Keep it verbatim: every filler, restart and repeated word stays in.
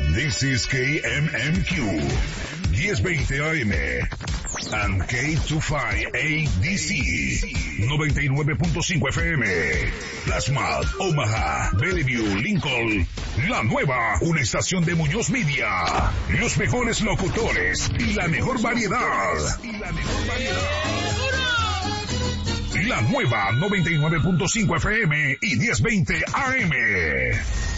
This is K M M Q, diez veinte A M, and K veinticinco A D C, noventa y nueve punto cinco F M, Plasma, Omaha, Bellevue, Lincoln, La Nueva, una estación de Muñoz Media, los mejores locutores y la mejor variedad. Y la mejor variedad. La Nueva noventa y nueve punto cinco F M y diez veinte A M.